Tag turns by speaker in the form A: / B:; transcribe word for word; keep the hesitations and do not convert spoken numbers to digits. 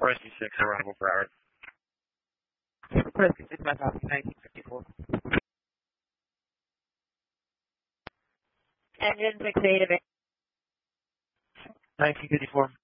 A: Rescue six, arrival for hours.
B: Rescue six, my copy, nineteen fifty-four.
C: Engine six eight,
A: nineteen fifty-four.